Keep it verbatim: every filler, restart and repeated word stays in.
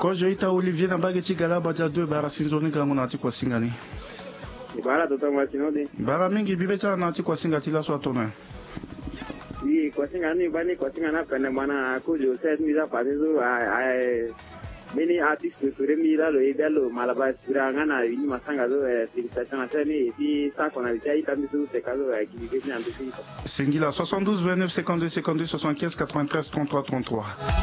Ko joita Olivier na bageti gala baja deux bara sinzoni kango na ti kwa singani. Bara toto matinode. Bara mingi bibecha na ti kwa singati la so tona. Oui, kwa singani bani kwa singana pene mana ko jo set misa pasezo ai many artists kure mira lo idalo malaba siranga na ini masanga zo civilisation asani ti sa kona vichai tambisu te kazo akivike nyambi. Singila soixante-douze vingt-neuf cinquante-deux cinquante-deux soixante-quinze quatre-vingt-treize trente-trois trente-trois.